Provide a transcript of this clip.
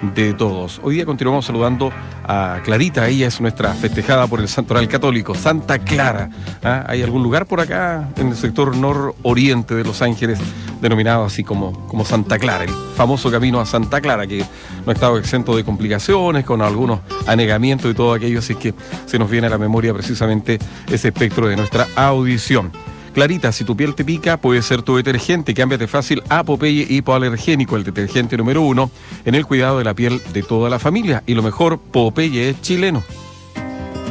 de todos. Hoy día continuamos saludando a Clarita, ella es nuestra festejada por el Santoral Católico, Santa Clara. ¿Hay algún lugar por acá en el sector nororiente de Los Ángeles denominado así como Santa Clara, el famoso camino a Santa Clara, que no ha estado exento de complicaciones, con algunos anegamientos y todo aquello, así que se nos viene a la memoria precisamente ese espectro de nuestra audición. Clarita, si tu piel te pica, puede ser tu detergente. Cámbiate fácil a Popeye Hipoalergénico, el detergente número 1 en el cuidado de la piel de toda la familia. Y lo mejor, Popeye es chileno.